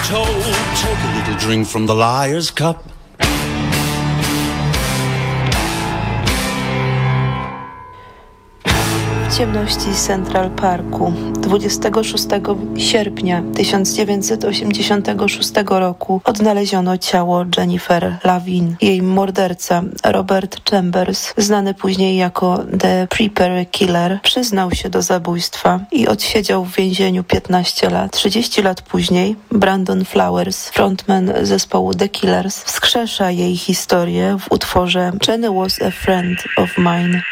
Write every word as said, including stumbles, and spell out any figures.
told, take a little drink from the liar's cup. W ciemności Central Parku dwudziestego szóstego sierpnia tysiąc dziewięćset osiemdziesiątego szóstego roku odnaleziono ciało Jennifer Lavin. Jej morderca Robert Chambers, znany później jako The Prepper Killer, przyznał się do zabójstwa i odsiedział w więzieniu piętnaście lat. trzydzieści lat później Brandon Flowers, frontman zespołu The Killers, wskrzesza jej historię w utworze Jenny Was a Friend of Mine.